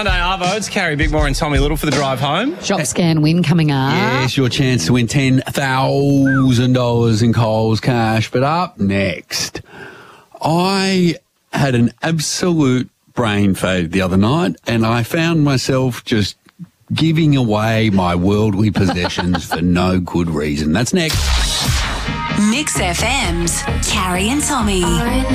Hyundai Arvo. It's Carrie Bickmore and Tommy Little for the drive home. Shop scan win coming up. Yes, your chance to win $10,000 in Coles cash. But up next, I had an absolute brain fade the other night, and I found myself just giving away my worldly possessions for no good reason. That's next. Mix FM's Carrie and Tommy.